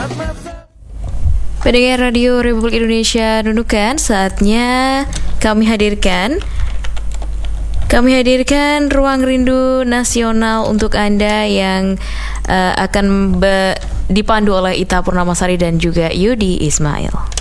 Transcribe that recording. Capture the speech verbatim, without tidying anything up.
Pendengar Radio Republik Indonesia Nunukan, saatnya kami hadirkan Kami hadirkan Ruang Rindu Nasional untuk Anda yang uh, akan be- dipandu oleh Ita Purnamasari dan juga Yudi Ismail.